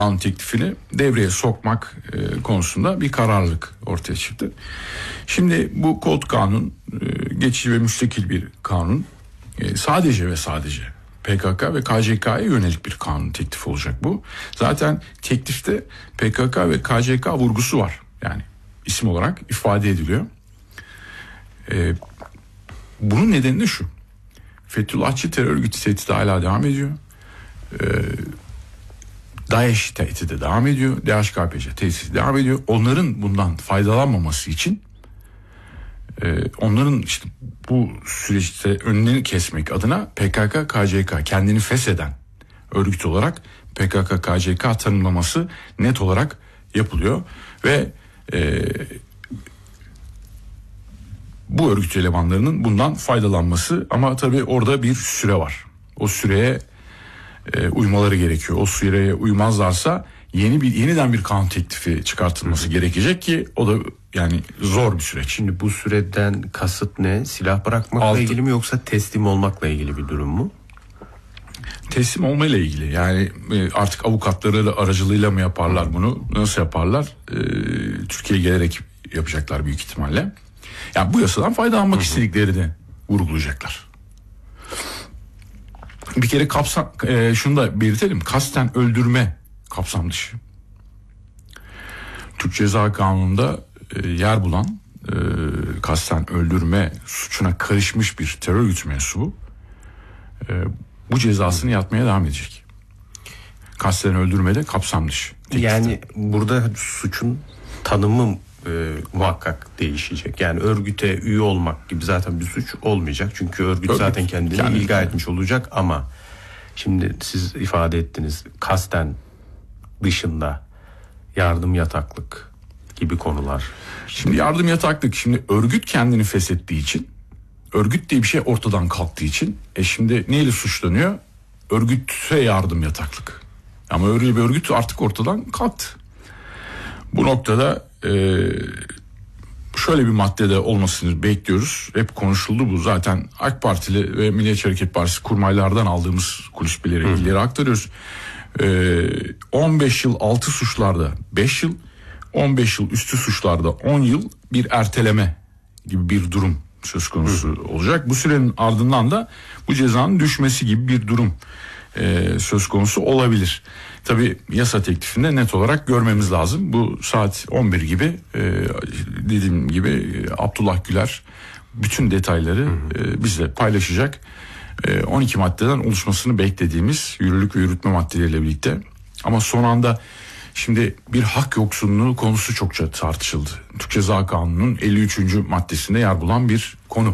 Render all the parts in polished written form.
kanun teklifini devreye sokmak konusunda bir kararlılık ortaya çıktı. Şimdi bu kod kanun geçici ve müstakil bir kanun. Sadece ve sadece PKK ve KCK'ya yönelik bir kanun teklifi olacak bu. Zaten teklifte PKK ve KCK vurgusu var. Yani isim olarak ifade ediliyor. Bunun nedeni de şu. Fethullahçı terör örgütü tehdidi hala devam ediyor. DAEŞ tehdidi devam ediyor. DHKPC tehdidi devam ediyor. Onların bundan faydalanmaması için onların işte bu süreçte önünü kesmek adına PKK, KCK kendini fesheden örgüt olarak PKK, KCK tanımlaması net olarak yapılıyor ve bu örgüt elemanlarının bundan faydalanması, ama tabii orada bir süre var. O süreye uymaları gerekiyor. O süreye uymazlarsa yeniden bir kanun teklifi çıkartılması gerekecek ki o da yani zor bir süreç. Şimdi bu süreden kasıt ne? Silah bırakmakla ilgili mi yoksa teslim olmakla ilgili bir durum mu? Teslim olmayla ilgili. Yani artık avukatları aracılığıyla mı yaparlar bunu? Nasıl yaparlar? Türkiye'ye gelerek yapacaklar büyük ihtimalle. Yani bu yasadan faydalanmak istedikleri de vurgulayacaklar. Bir kere şunu da belirtelim. Kasten öldürme kapsam dışı. Türk Ceza Kanunu'nda yer bulan kasten öldürme suçuna karışmış bir terör örgütü mensubu bu cezasını yatmaya devam edecek. Kasten öldürme de kapsam dışı. Yani burada suçun tanımı muhakkak değişecek. Yani örgüte üye olmak gibi zaten bir suç olmayacak. Çünkü örgüt zaten kendini ilga etmiş olacak, ama şimdi siz ifade ettiniz, kasten dışında yardım yataklık gibi konular. Şimdi yardım yataklık, şimdi örgüt kendini feshettiği için, örgüt diye bir şey ortadan kalktığı için şimdi neyle suçlanıyor? Örgüte yardım yataklık. Ama öyle bir örgüt artık ortadan kalktı. Bu noktada şöyle bir maddede olmasını bekliyoruz. Hep konuşuldu bu. Zaten AK Partili ve Milliyetçi Hareket Partisi kurmaylardan aldığımız kulis bilgileri aktarıyoruz. 15 yıl altı suçlarda 5 yıl, 15 yıl üstü suçlarda 10 yıl bir erteleme gibi bir durum söz konusu olacak. Bu sürenin ardından da bu cezanın düşmesi gibi bir durum söz konusu olabilir. Tabii yasa teklifinde net olarak görmemiz lazım. Bu saat 11 gibi dediğim gibi Abdullah Güler bütün detayları bizle paylaşacak. 12 maddeden oluşmasını beklediğimiz yürürlük ve yürütme maddeleriyle birlikte. Ama son anda şimdi bir hak yoksunluğu konusu çokça tartışıldı. Türk Ceza Kanunu'nun 53. maddesinde yer bulan bir konu.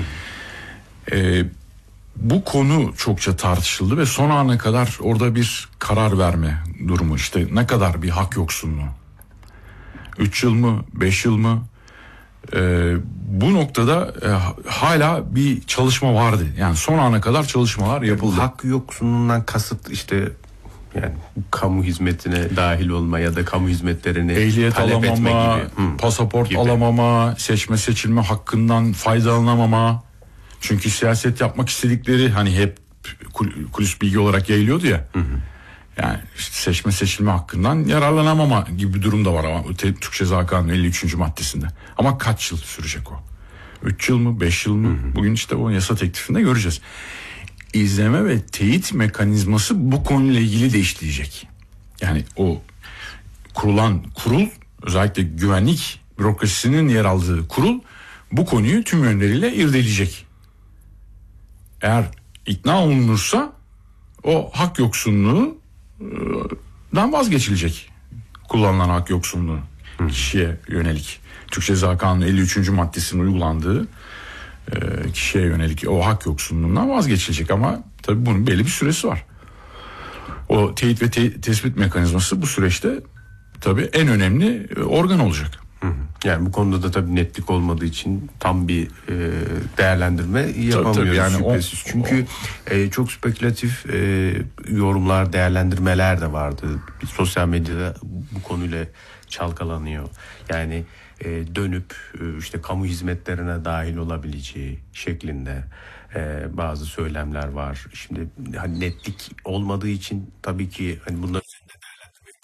Bu konu çokça tartışıldı ve son ana kadar orada bir karar verme durumu, işte ne kadar bir hak yoksunluğu, 3 yıl mı 5 yıl mı, bu noktada hala bir çalışma vardı. Yani son ana kadar çalışmalar yapıldı. Hak yoksunluğundan kasıt işte yani kamu hizmetine dahil olma ya da kamu hizmetlerini ehliyet talep alamama, etme gibi. pasaport gibi. alamama, seçme seçilme hakkından faydalanamama. Çünkü siyaset yapmak istedikleri hani hep kulis bilgi olarak yayılıyordu ya. Yani işte seçme seçilme hakkından yararlanamama gibi bir durum da var ama Türk Ceza Kanunu 53. maddesinde. Ama kaç yıl sürecek o? 3 yıl mı 5 yıl mı? Bugün işte o yasa teklifinde göreceğiz. İzleme ve teyit mekanizması bu konuyla ilgili de işleyecek. Yani o kurulan kurul, özellikle güvenlik bürokrasisinin yer aldığı kurul bu konuyu tüm yönleriyle irdeleyecek. Eğer ikna olunursa o hak yoksunluğundan vazgeçilecek. Kullanılan hak yoksunluğu kişiye yönelik. Türk Ceza Kanunu 53. maddesinin uygulandığı kişiye yönelik o hak yoksunluğundan vazgeçilecek, ama tabii bunun belli bir süresi var. O teyit ve tespit mekanizması bu süreçte tabii en önemli organ olacak. Yani bu konuda da tabii netlik olmadığı için tam bir değerlendirme yapamıyoruz tabii yani şüphesiz. Çünkü çok spekülatif yorumlar, değerlendirmeler de vardı. Sosyal medyada bu konuyla çalkalanıyor. Yani dönüp işte kamu hizmetlerine dahil olabileceği şeklinde bazı söylemler var. Şimdi hani netlik olmadığı için tabii ki hani bunlar